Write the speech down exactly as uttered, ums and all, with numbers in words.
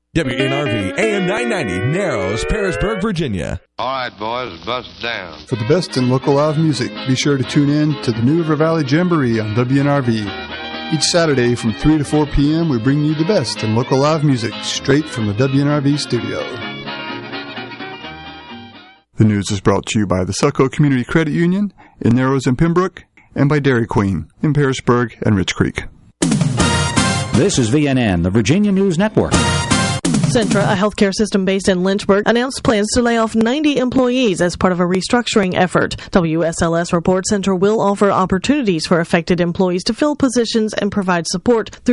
W N R V A M nine ninety, Narrows, Parisburg, Virginia. All right, boys, bust down. For the best in local live music, be sure to tune in to the New River Valley Jamboree on W N R V. Each Saturday from three to four p.m., we bring you the best in local live music straight from the W N R V studio. The news is brought to you by the Selco Community Credit Union in Narrows and Pembroke, and by Dairy Queen in Parisburg and Rich Creek. This is V N N, the Virginia News Network. Centra, a healthcare system based in Lynchburg, announced plans to lay off ninety employees as part of a restructuring effort. W S L S reports Centra will offer opportunities for affected employees to fill positions and provide support through